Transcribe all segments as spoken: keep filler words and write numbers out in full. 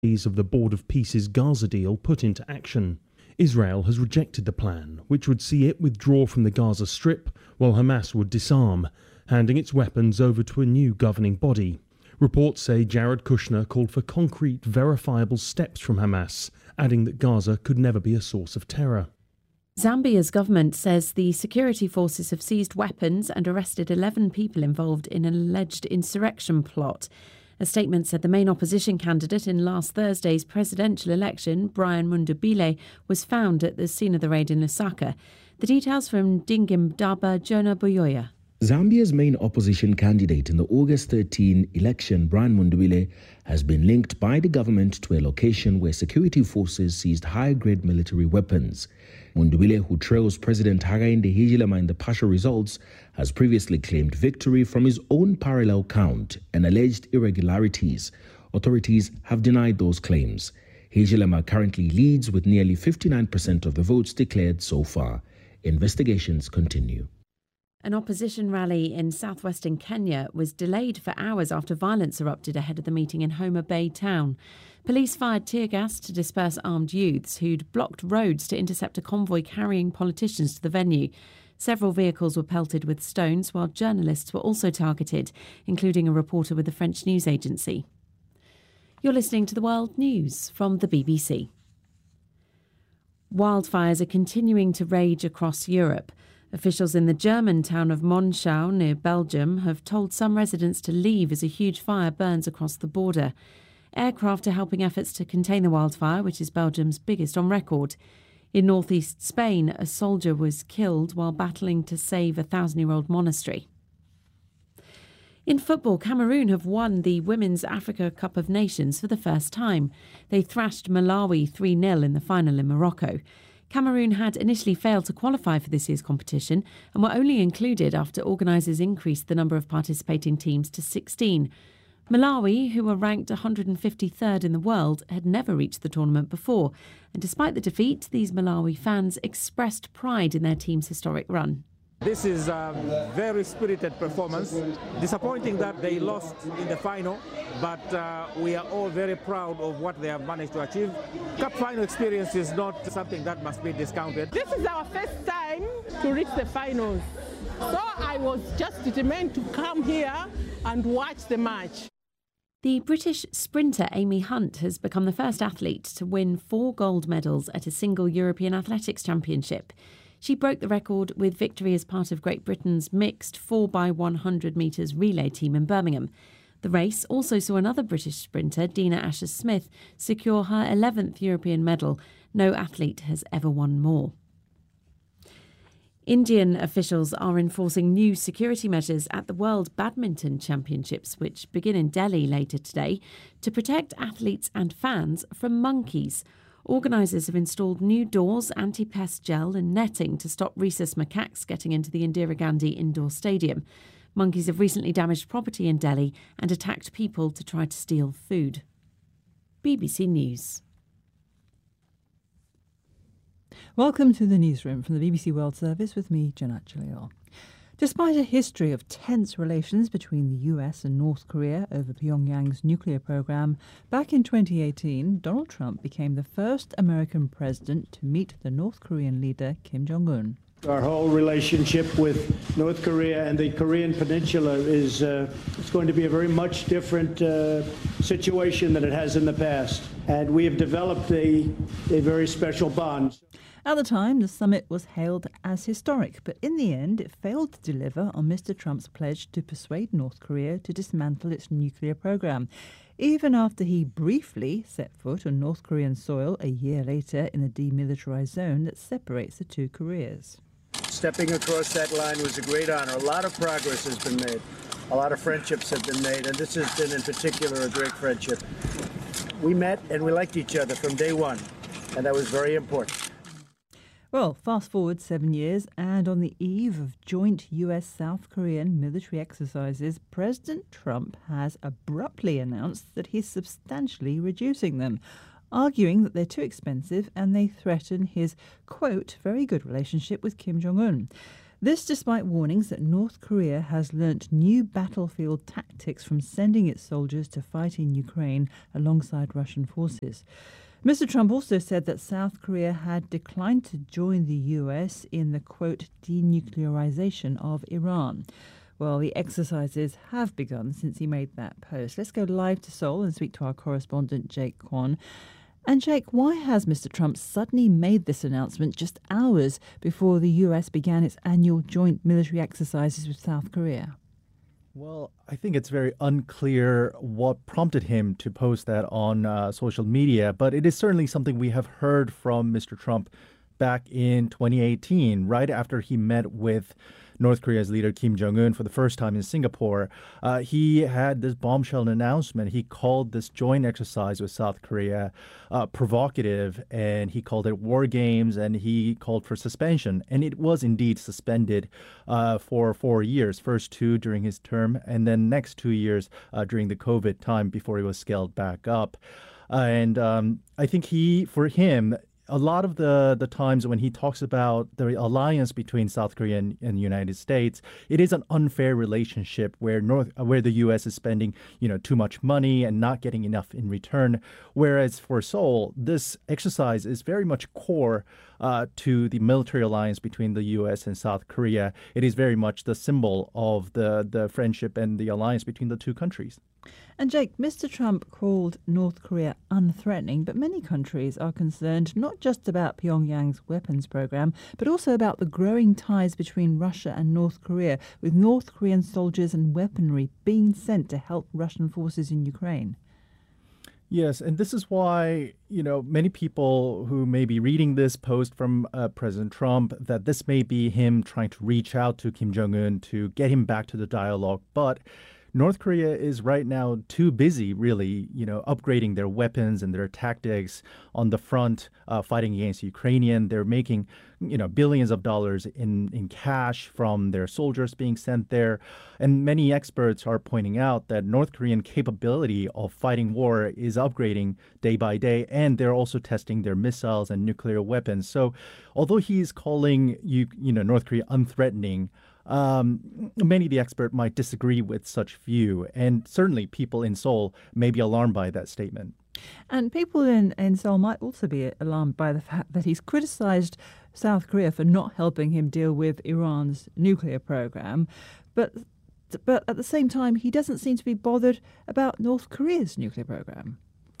of the Board of Peace's Gaza deal put into action. Israel has rejected the plan, which would see it withdraw from the Gaza Strip while Hamas would disarm, handing its weapons over to a new governing body. Reports say Jared Kushner called for concrete, verifiable steps from Hamas, adding that Gaza could never be a source of terror. Zambia's government says the security forces have seized weapons and arrested eleven people involved in an alleged insurrection plot. A statement said the main opposition candidate in last Thursday's presidential election, Brian Mundubile, was found at the scene of the raid in Lusaka. The details from Dingimdaba Jonah Buyoya. Zambia's main opposition candidate in the August thirteenth election, Brian Mundubile, has been linked by the government to a location where security forces seized high-grade military weapons. Mundubile, who trails President Hakainde Hichilema in the partial results, has previously claimed victory from his own parallel count and alleged irregularities. Authorities have denied those claims. Hichilema currently leads with nearly fifty-nine percent of the votes declared so far. Investigations continue. An opposition rally in southwestern Kenya was delayed for hours after violence erupted ahead of the meeting in Homa Bay town. Police fired tear gas to disperse armed youths who'd blocked roads to intercept a convoy carrying politicians to the venue. Several vehicles were pelted with stones, while journalists were also targeted, including a reporter with the French news agency. You're listening to the World News from the B B C. Wildfires are continuing to rage across Europe. Officials in the German town of Monschau near Belgium have told some residents to leave as a huge fire burns across the border. Aircraft are helping efforts to contain the wildfire, which is Belgium's biggest on record. In northeast Spain, a soldier was killed while battling to save a thousand-year-old monastery. In football, Cameroon have won the Women's Africa Cup of Nations for the first time. They thrashed Malawi three nil in the final in Morocco. Cameroon had initially failed to qualify for this year's competition and were only included after organisers increased the number of participating teams to sixteen. Malawi, who were ranked one hundred fifty-third in the world, had never reached the tournament before. And despite the defeat, these Malawi fans expressed pride in their team's historic run. This is a very spirited performance. Disappointing that they lost in the final, but uh, we are all very proud of what they have managed to achieve. Cup final experience is not something that must be discounted. This is our first time to reach the finals, so I was just determined to come here and watch the match. The British sprinter Amy Hunt has become the first athlete to win four gold medals at a single European Athletics Championship. She broke the record with victory as part of Great Britain's mixed four by one hundred metres relay team in Birmingham. The race also saw another British sprinter, Dina Asher-Smith, secure her eleventh European medal. No athlete has ever won more. Indian officials are enforcing new security measures at the World Badminton Championships, which begin in Delhi later today, to protect athletes and fans from monkeys. Organisers have installed new doors, anti-pest gel and netting to stop rhesus macaques getting into the Indira Gandhi Indoor Stadium. Monkeys have recently damaged property in Delhi and attacked people to try to steal food. B B C News. Welcome to the newsroom from the B B C World Service with me, Janat Jalil. Despite a history of tense relations between the U S and North Korea over Pyongyang's nuclear program, back in twenty eighteen, Donald Trump became the first American president to meet the North Korean leader Kim Jong-un. Our whole relationship with North Korea and the Korean Peninsula is uh, it's going to be a very much different uh, situation than it has in the past. And we have developed a, a very special bond. At the time, the summit was hailed as historic, but in the end, it failed to deliver on Mister Trump's pledge to persuade North Korea to dismantle its nuclear program, even after he briefly set foot on North Korean soil a year later in the demilitarized zone that separates the two Koreas. Stepping across that line was a great honor. A lot of progress has been made. A lot of friendships have been made, and this has been in particular a great friendship. We met and we liked each other from day one, and that was very important. Well, fast forward seven years, and on the eve of joint U S-South Korean military exercises, President Trump has abruptly announced that he's substantially reducing them, arguing that they're too expensive and they threaten his, quote, very good relationship with Kim Jong-un. This despite warnings that North Korea has learnt new battlefield tactics from sending its soldiers to fight in Ukraine alongside Russian forces. Mister Trump also said that South Korea had declined to join the U S in the, quote, denuclearization of Iran. Well, the exercises have begun since he made that post. Let's go live to Seoul and speak to our correspondent, Jake Kwon. And Jake, why has Mister Trump suddenly made this announcement just hours before the U S began its annual joint military exercises with South Korea? Well, I think it's very unclear what prompted him to post that on uh, social media, but it is certainly something we have heard from Mister Trump back in twenty eighteen, right after he met with North Korea's leader Kim Jong-un for the first time in Singapore. Uh, he had this bombshell announcement. He called this joint exercise with South Korea uh, provocative, and he called it war games, and he called for suspension. And it was indeed suspended uh, for four years, first two during his term, and then next two years uh, during the COVID time before it was scaled back up. Uh, and um, I think he, for him, a lot of the, the times when he talks about the alliance between South Korea and, and the United States, it is an unfair relationship where North, where the U S is spending, you know, too much money and not getting enough in return. Whereas for Seoul, this exercise is very much core uh, to the military alliance between the U S and South Korea. It is very much the symbol of the, the friendship and the alliance between the two countries. And Jake, Mister Trump called North Korea unthreatening, but many countries are concerned not just about Pyongyang's weapons program, but also about the growing ties between Russia and North Korea, with North Korean soldiers and weaponry being sent to help Russian forces in Ukraine. Yes, and this is why, you know, many people who may be reading this post from uh, President Trump, that this may be him trying to reach out to Kim Jong-un to get him back to the dialogue. But North Korea is right now too busy, really, you know, upgrading their weapons and their tactics on the front, uh, fighting against Ukrainian. They're making, you know, billions of dollars in, in cash from their soldiers being sent there. And many experts are pointing out that North Korean capability of fighting war is upgrading day by day, and they're also testing their missiles and nuclear weapons. So although he's calling, you, you know, North Korea unthreatening, Um, many of the experts might disagree with such view, and certainly people in Seoul may be alarmed by that statement. And people in, in Seoul might also be alarmed by the fact that he's criticized South Korea for not helping him deal with Iran's nuclear program. But, but at the same time, he doesn't seem to be bothered about North Korea's nuclear program.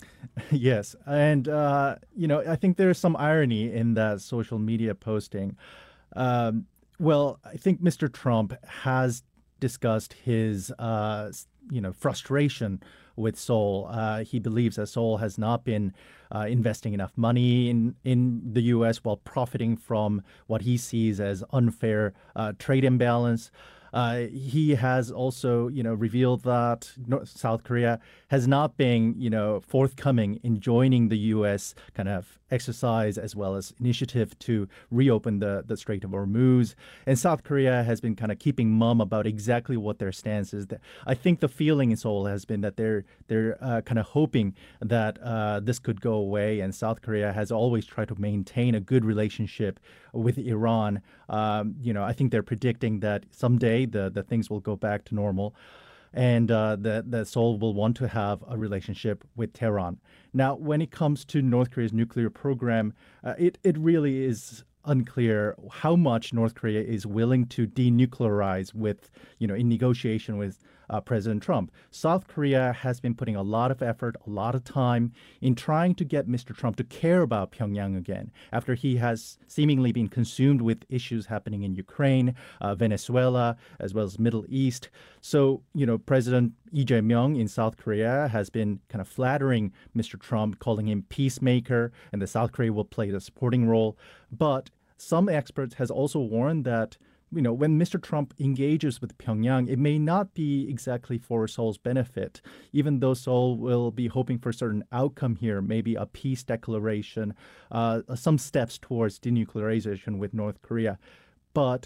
Yes. And, uh, you know, I think there's some irony in that social media posting. Um, Well, I think Mister Trump has discussed his, uh, you know, frustration with Seoul. Uh, he believes that Seoul has not been uh, investing enough money in, in the U S while profiting from what he sees as unfair uh, trade imbalance. Uh, he has also, you know, revealed that North, South Korea has not been, you know, forthcoming in joining the U S kind of exercise as well as initiative to reopen the, the Strait of Hormuz. And South Korea has been kind of keeping mum about exactly what their stance is. I think the feeling in Seoul has been that they're they're uh, kind of hoping that uh, this could go away. And South Korea has always tried to maintain a good relationship with Iran. Um, you know, I think they're predicting that someday the, the things will go back to normal, and uh, that, that Seoul will want to have a relationship with Tehran. Now, when it comes to North Korea's nuclear program, uh, it, it really is unclear how much North Korea is willing to denuclearize with, you know, in negotiation with uh, President Trump. South Korea has been putting a lot of effort, a lot of time in trying to get Mister Trump to care about Pyongyang again, after he has seemingly been consumed with issues happening in Ukraine, uh, Venezuela, as well as Middle East. So, you know, President Lee Jae-myung in South Korea has been kind of flattering Mister Trump, calling him peacemaker, and that South Korea will play the supporting role. But some experts has also warned that, you know, when Mister Trump engages with Pyongyang, it may not be exactly for Seoul's benefit, even though Seoul will be hoping for a certain outcome here, maybe a peace declaration, uh, some steps towards denuclearization with North Korea. But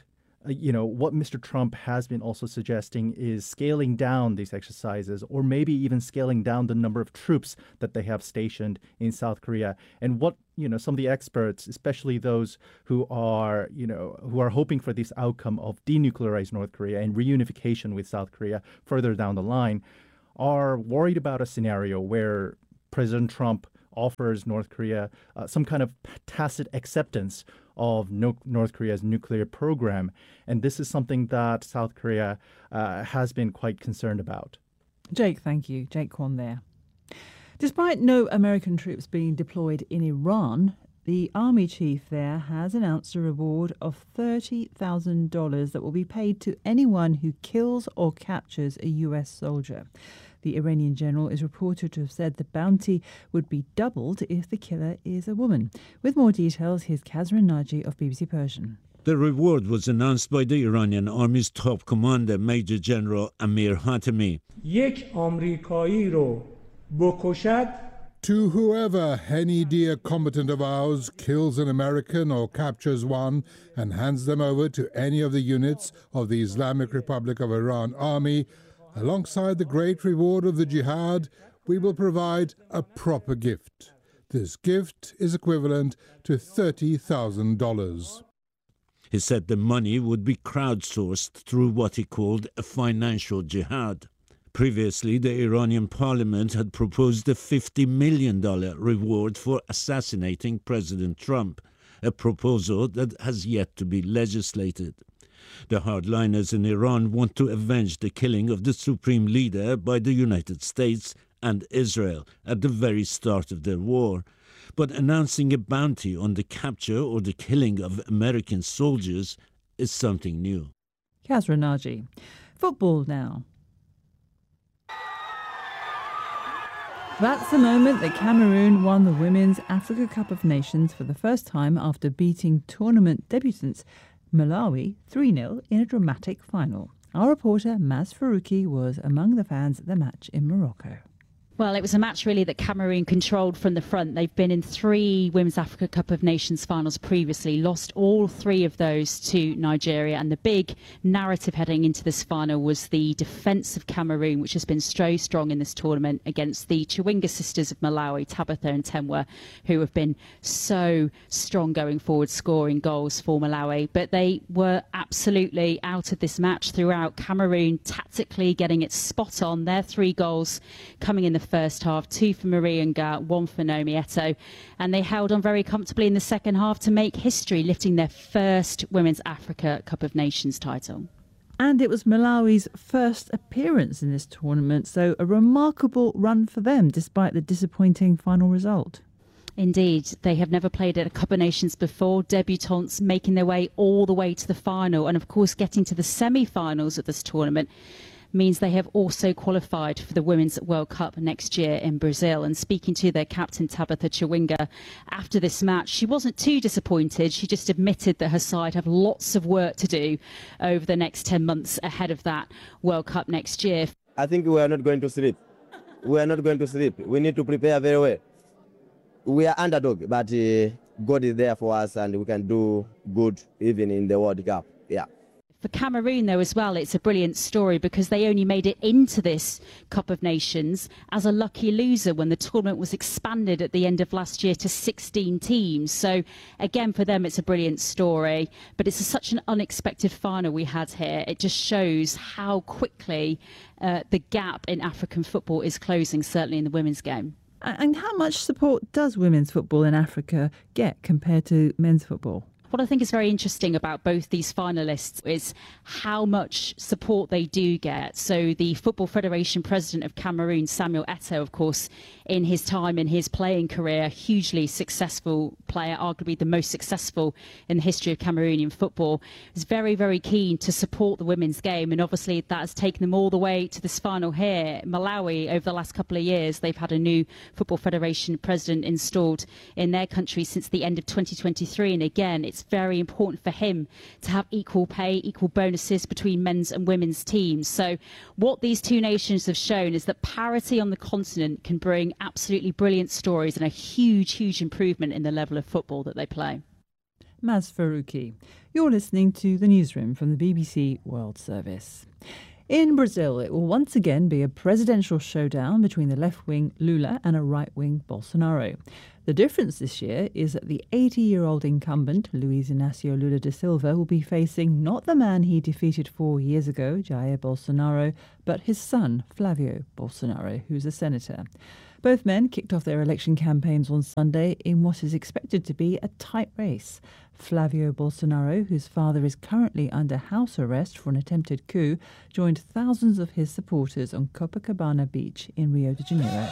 uh, you know, what Mister Trump has been also suggesting is scaling down these exercises, or maybe even scaling down the number of troops that they have stationed in South Korea. And what, you know, some of the experts, especially those who are, you know, who are hoping for this outcome of denuclearized North Korea and reunification with South Korea further down the line, are worried about a scenario where President Trump offers North Korea uh, some kind of tacit acceptance of no- North Korea's nuclear program. And this is something that South Korea uh, has been quite concerned about. Jake, thank you. Jake Kwon there. Despite no American troops being deployed in Iran, the army chief there has announced a reward of thirty thousand dollars that will be paid to anyone who kills or captures a U S soldier. The Iranian general is reported to have said the bounty would be doubled if the killer is a woman. With more details, here's Kazran Naji of B B C Persian. The reward was announced by the Iranian army's top commander, Major General Amir Hatami. یک آمریکایی رو بکشد. To whoever any dear combatant of ours kills an American or captures one and hands them over to any of the units of the Islamic Republic of Iran Army, alongside the great reward of the jihad, we will provide a proper gift. This gift is equivalent to thirty thousand dollars. He said the money would be crowdsourced through what he called a financial jihad. Previously, the Iranian parliament had proposed a fifty million dollars reward for assassinating President Trump, a proposal that has yet to be legislated. The hardliners in Iran want to avenge the killing of the supreme leader by the United States and Israel at the very start of their war. But announcing a bounty on the capture or the killing of American soldiers is something new. Kazra Naji. Football now. That's the moment that Cameroon won the Women's Africa Cup of Nations for the first time after beating tournament debutants Malawi three nil in a dramatic final. Our reporter Maz Faruqi was among the fans at the match in Morocco. Well, it was a match really that Cameroon controlled from the front. They've been in three Women's Africa Cup of Nations finals previously, lost all three of those to Nigeria. And the big narrative heading into this final was the defence of Cameroon, which has been so strong in this tournament against the Chawinga sisters of Malawi, Tabitha and Temwa, who have been so strong going forward, scoring goals for Malawi. But they were absolutely out of this match throughout. Cameroon tactically getting it spot on. Their three goals coming in the first half, two for Marie Nga, one for Naomi Eto'o, and they held on very comfortably in the second half to make history, lifting their first Women's Africa Cup of Nations title. And it was Malawi's first appearance in this tournament, so a remarkable run for them despite the disappointing final result. Indeed, they have never played at a Cup of Nations before, debutantes making their way all the way to the final, and of course getting to the semi-finals of this tournament means they have also qualified for the Women's World Cup next year in Brazil. And speaking to their captain Tabitha Chawinga after this match, she wasn't too disappointed. She just admitted that her side have lots of work to do over the next ten months ahead of that World Cup next year. I think we are not going to sleep. We are not going to sleep. We need to prepare very well. We are underdog, but uh, God is there for us and we can do good even in the World Cup. Yeah. For Cameroon, though, as well, it's a brilliant story because they only made it into this Cup of Nations as a lucky loser when the tournament was expanded at the end of last year to sixteen teams. So, again, for them, it's a brilliant story. But it's a, such an unexpected final we had here. It just shows how quickly uh, the gap in African football is closing, certainly in the women's game. And how much support does women's football in Africa get compared to men's football? What I think is very interesting about both these finalists is how much support they do get. So the Football Federation president of Cameroon, Samuel Eto'o, of course, in his time, in his playing career, hugely successful player, arguably the most successful in the history of Cameroonian football, is very, very keen to support the women's game. And obviously that has taken them all the way to this final here. Malawi, over the last couple of years, they've had a new Football Federation president installed in their country since the end of twenty twenty-three. And again, it's very important for him to have equal pay, equal bonuses between men's and women's teams. So what these two nations have shown is that parity on the continent can bring absolutely brilliant stories and a huge, huge improvement in the level of football that they play. Maz Faruqi. You're listening to the Newsroom from the B B C World Service. In Brazil, it will once again be a presidential showdown between the left-wing Lula and a right-wing Bolsonaro. The difference this year is that the eighty-year-old incumbent, Luiz Inácio Lula da Silva, will be facing not the man he defeated four years ago, Jair Bolsonaro, but his son, Flavio Bolsonaro, who's a senator. Both men kicked off their election campaigns on Sunday in what is expected to be a tight race. Flavio Bolsonaro, whose father is currently under house arrest for an attempted coup, joined thousands of his supporters on Copacabana Beach in Rio de Janeiro.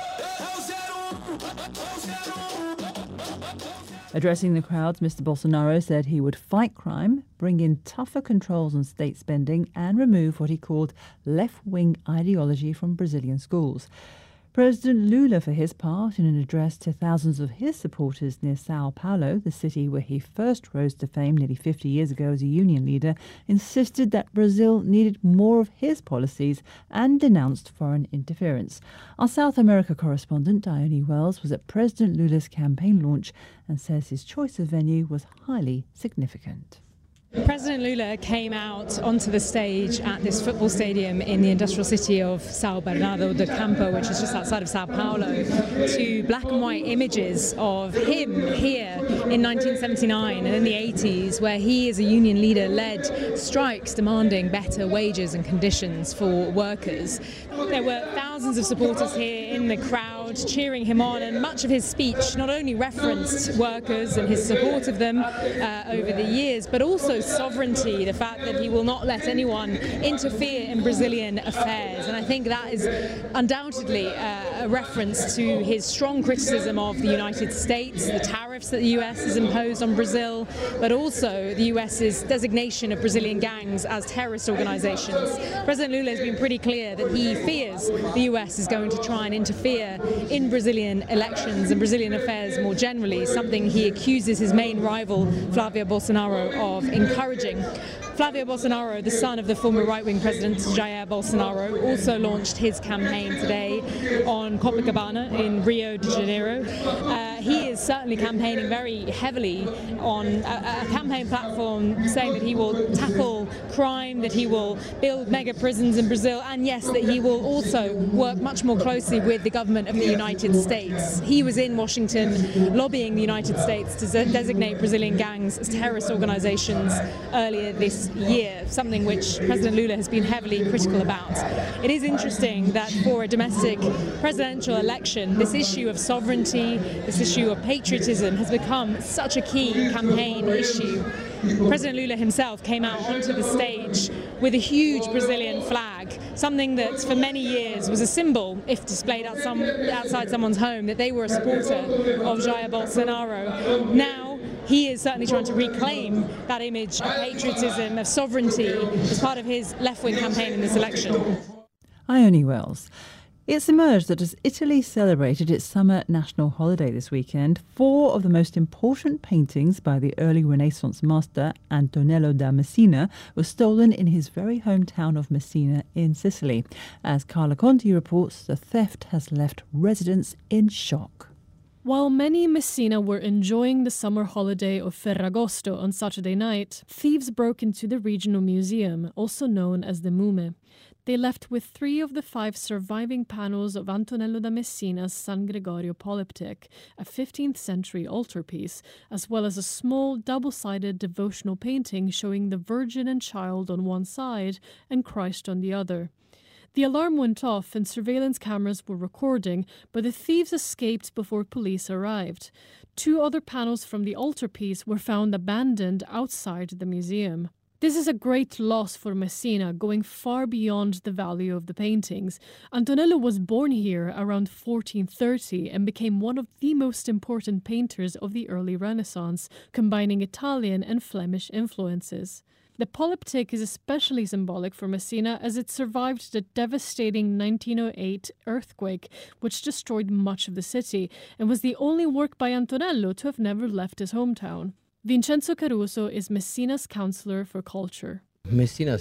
Addressing the crowds, Mister Bolsonaro said he would fight crime, bring in tougher controls on state spending, and remove what he called left-wing ideology from Brazilian schools. President Lula, for his part, in an address to thousands of his supporters near Sao Paulo, the city where he first rose to fame nearly fifty years ago as a union leader, insisted that Brazil needed more of his policies and denounced foreign interference. Our South America correspondent, Dione Wells, was at President Lula's campaign launch and says his choice of venue was highly significant. President Lula came out onto the stage at this football stadium in the industrial city of São Bernardo do Campo, which is just outside of Sao Paulo, to black and white images of him here in nineteen seventy-nine and in the eighties, where he as a union leader led strikes demanding better wages and conditions for workers. There were thousands of supporters here in the crowd cheering him on, and much of his speech not only referenced workers and his support of them uh, over the years, but also sovereignty, the fact that he will not let anyone interfere in Brazilian affairs. And I think that is undoubtedly uh, a reference to his strong criticism of the United States, the tariffs that the U S has imposed on Brazil, but also the US's designation of Brazilian gangs as terrorist organizations. President Lula has been pretty clear that he fears the U S is going to try and interfere in Brazilian elections and Brazilian affairs more generally, something he accuses his main rival, Flavio Bolsonaro, of encouraging. Flavio Bolsonaro, the son of the former right-wing president Jair Bolsonaro, also launched his campaign today on Copacabana in Rio de Janeiro. Uh, he is certainly campaigning very heavily on a, a campaign platform saying that he will tackle crime, that he will build mega prisons in Brazil, and yes, that he will also work much more closely with the government of the United States. He was in Washington lobbying the United States to designate Brazilian gangs as terrorist organizations earlier this year, something which President Lula has been heavily critical about. It is interesting that for a domestic presidential election, this issue of sovereignty, this issue of patriotism has become such a key campaign issue. President Lula himself came out onto the stage with a huge Brazilian flag, something that for many years was a symbol, if displayed out some, outside someone's home, that they were a supporter of Jair Bolsonaro. Now, he is certainly trying to reclaim that image of patriotism, of sovereignty, as part of his left-wing campaign in this election. Ione Wells. It's emerged that as Italy celebrated its summer national holiday this weekend, four of the most important paintings by the early Renaissance master Antonello da Messina were stolen in his very hometown of Messina in Sicily. As Carla Conti reports, the theft has left residents in shock. While many in Messina were enjoying the summer holiday of Ferragosto on Saturday night, thieves broke into the regional museum, also known as the Mume. They left with three of the five surviving panels of Antonello da Messina's San Gregorio polyptych, a fifteenth century altarpiece, as well as a small double-sided devotional painting showing the Virgin and Child on one side and Christ on the other. The alarm went off and surveillance cameras were recording, but the thieves escaped before police arrived. Two other panels from the altarpiece were found abandoned outside the museum. This is a great loss for Messina, going far beyond the value of the paintings. Antonello was born here around fourteen thirty and became one of the most important painters of the early Renaissance, combining Italian and Flemish influences. The polyptych is especially symbolic for Messina as it survived the devastating nineteen oh eight earthquake, which destroyed much of the city, and was the only work by Antonello to have never left his hometown. Vincenzo Caruso is Messina's councillor for culture. Messina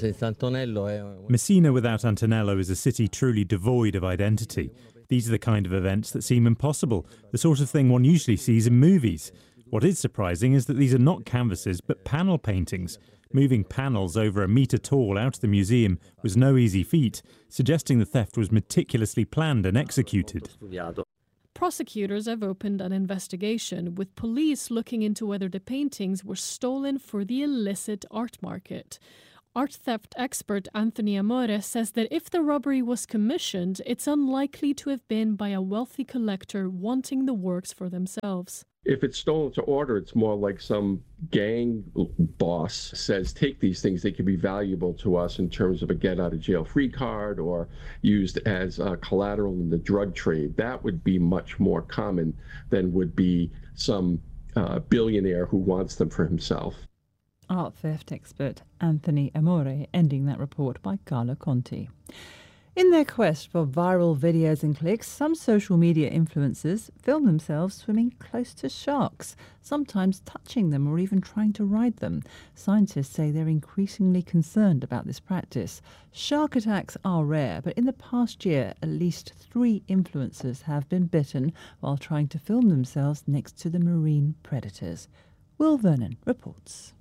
without Antonello is a city truly devoid of identity. These are the kind of events that seem impossible, the sort of thing one usually sees in movies. What is surprising is that these are not canvases but panel paintings. Moving panels over a metre tall out of the museum was no easy feat, suggesting the theft was meticulously planned and executed. Prosecutors have opened an investigation, with police looking into whether the paintings were stolen for the illicit art market. Art theft expert Anthony Amore says that if the robbery was commissioned, it's unlikely to have been by a wealthy collector wanting the works for themselves. If it's stolen to order, it's more like some gang boss says, take these things, they could be valuable to us in terms of a get-out-of-jail-free card or used as uh, collateral in the drug trade. That would be much more common than would be some uh, billionaire who wants them for himself. Art theft expert Anthony Amore, ending that report by Carlo Conti. In their quest for viral videos and clicks, some social media influencers film themselves swimming close to sharks, sometimes touching them or even trying to ride them. Scientists say they're increasingly concerned about this practice. Shark attacks are rare, but in the past year, at least three influencers have been bitten while trying to film themselves next to the marine predators. Will Vernon reports.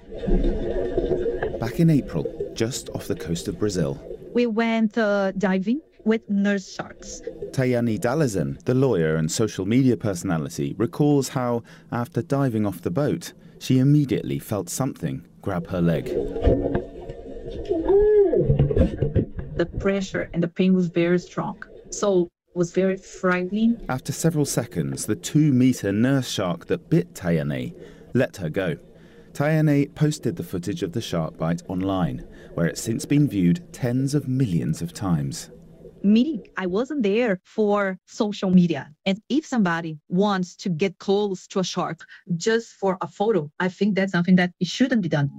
Back in April, just off the coast of Brazil, we went uh, diving with nurse sharks. Tayani Dalazan, the lawyer and social media personality, recalls how, after diving off the boat, she immediately felt something grab her leg. The pressure and the pain was very strong, so it was very frightening. After several seconds, the two-metre nurse shark that bit Tayane let her go. Tayane posted the footage of the shark bite online, where it's since been viewed tens of millions of times. Me, I wasn't there for social media. And if somebody wants to get close to a shark just for a photo, I think that's something that it shouldn't be done.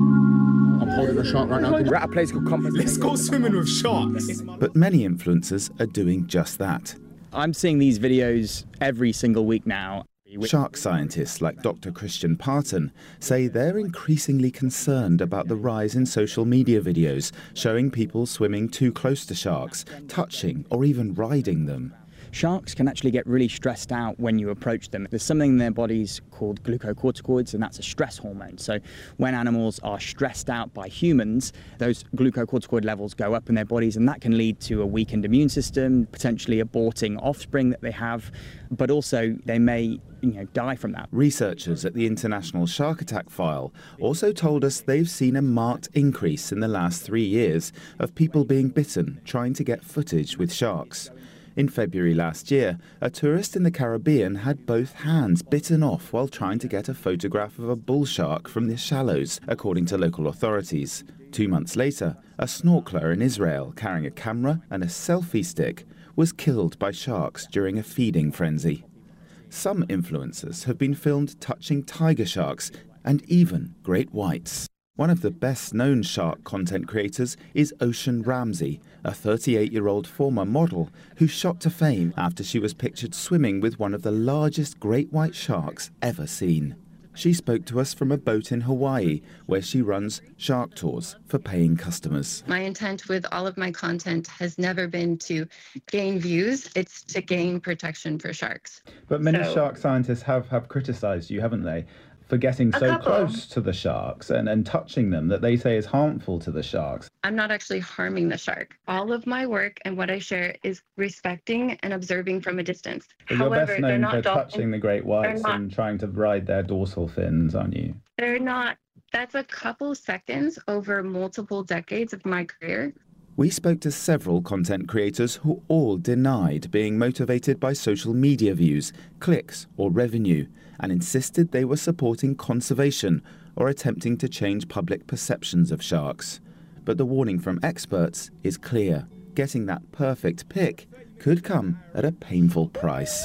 I'm holding a shark right now. We're at a place called Compass. Let's go swimming with sharks. But many influencers are doing just that. I'm seeing these videos every single week now. Shark scientists like Doctor Christian Parton say they're increasingly concerned about the rise in social media videos showing people swimming too close to sharks, touching or even riding them. Sharks can actually get really stressed out when you approach them. There's something in their bodies called glucocorticoids, and that's a stress hormone. So when animals are stressed out by humans, those glucocorticoid levels go up in their bodies, and that can lead to a weakened immune system, potentially aborting offspring that they have, but also they may you know, die from that. Researchers at the International Shark Attack File also told us they've seen a marked increase in the last three years of people being bitten trying to get footage with sharks. In February last year, a tourist in the Caribbean had both hands bitten off while trying to get a photograph of a bull shark from the shallows, according to local authorities. Two months later, a snorkeler in Israel carrying a camera and a selfie stick was killed by sharks during a feeding frenzy. Some influencers have been filmed touching tiger sharks and even great whites. One of the best-known shark content creators is Ocean Ramsey, a thirty-eight-year-old former model who shot to fame after she was pictured swimming with one of the largest great white sharks ever seen. She spoke to us from a boat in Hawaii, where she runs shark tours for paying customers. My intent with all of my content has never been to gain views, it's to gain protection for sharks. But many So- shark scientists have, have criticised you, haven't they, for getting A so couple. close to the sharks and, and touching them that they say is harmful to the sharks. I'm not actually harming the shark. All of my work and what I share is respecting and observing from a distance. But you're However, best they're known not for dolphins. touching the great whites not- and trying to ride their dorsal fins, aren't you? They're not. That's a couple seconds over multiple decades of my career. We spoke to several content creators who all denied being motivated by social media views, clicks or revenue, and insisted they were supporting conservation or attempting to change public perceptions of sharks. But the warning from experts is clear. Getting that perfect pic could come at a painful price.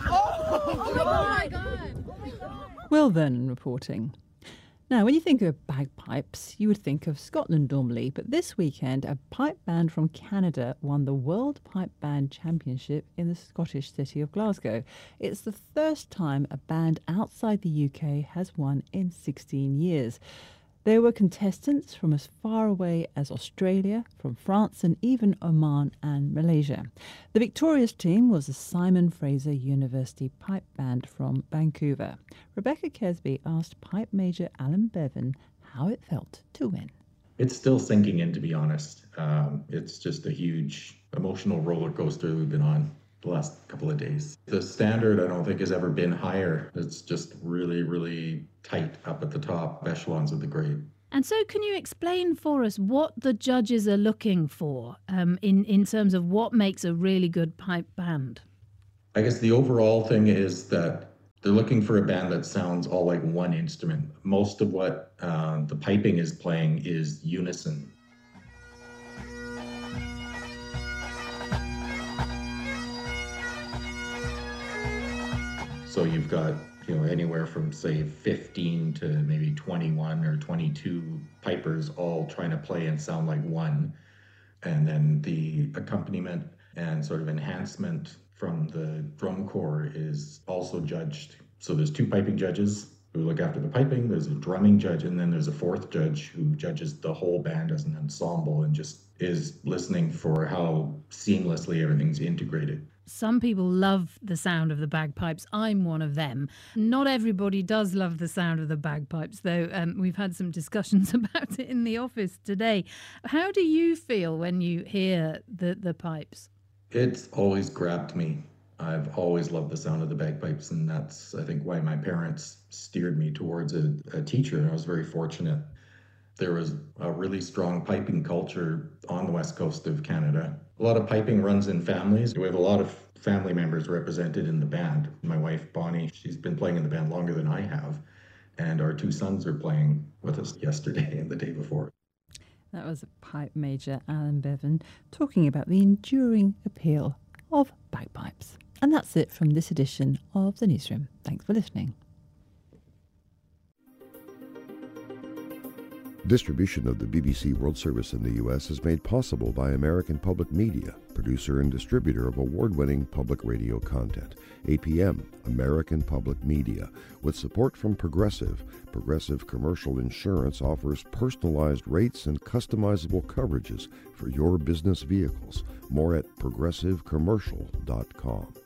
Will Vernon reporting. Now, when you think of bagpipes, you would think of Scotland normally, but this weekend a pipe band from Canada won the World Pipe Band Championship in the Scottish city of Glasgow. It's the first time a band outside the U K has won in sixteen years. There were contestants from as far away as Australia, from France and even Oman and Malaysia. The victorious team was the Simon Fraser University Pipe Band from Vancouver. Rebecca Kesby asked Pipe Major Alan Bevan how it felt to win. It's still sinking in, to be honest. Um, it's just a huge emotional roller coaster we've been on the last couple of days. The standard, I don't think, has ever been higher. It's just really, really tight up at the top echelons of the grade. And so can you explain for us what the judges are looking for um, in, in terms of what makes a really good pipe band? I guess the overall thing is that they're looking for a band that sounds all like one instrument. Most of what uh, the piping is playing is unison. So you've got, you know, anywhere from say fifteen to maybe twenty-one or twenty-two pipers all trying to play and sound like one. And then the accompaniment and sort of enhancement from the drum corps is also judged. So there's two piping judges who look after the piping, there's a drumming judge, and then there's a fourth judge who judges the whole band as an ensemble and just is listening for how seamlessly everything's integrated. Some people love the sound of the bagpipes. I'm one of them. Not everybody does love the sound of the bagpipes, though. Um, we've had some discussions about it in the office today. How do you feel when you hear the, the pipes? It's always grabbed me. I've always loved the sound of the bagpipes, and that's, I think, why my parents steered me towards a, a teacher, and I was very fortunate. There was a really strong piping culture on the west coast of Canada. A lot of piping runs in families. We have a lot of family members represented in the band. My wife, Bonnie, she's been playing in the band longer than I have, and our two sons are playing with us yesterday and the day before. That was Pipe Major Alan Bevan talking about the enduring appeal of bagpipes. And that's it from this edition of The Newsroom. Thanks for listening. Distribution of the B B C World Service in the U S is made possible by American Public Media, producer and distributor of award-winning public radio content. A P M, American Public Media, with support from Progressive. Progressive Commercial Insurance offers personalized rates and customizable coverages for your business vehicles. More at progressive commercial dot com.